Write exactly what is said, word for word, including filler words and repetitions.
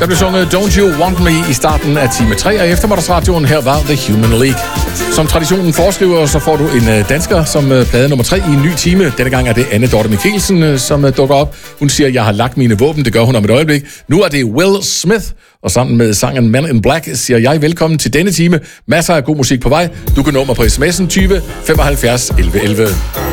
Der blev sunget Don't You Want Me i starten af time tre, og eftermiddagsradioen her var The Human League. Som traditionen foreskriver, så får du en dansker som plade nummer tre i en ny time. Denne gang er det Anne Dorte Michelsen, som dukker op. Hun siger, jeg har lagt mine våben. Det gør hun om et øjeblik. Nu er det Will Smith, og sammen med sangen Man in Black siger jeg velkommen til denne time. Masser af god musik på vej. Du kan nå mig på sms'en tyve femoghalvfjerds elleve elleve.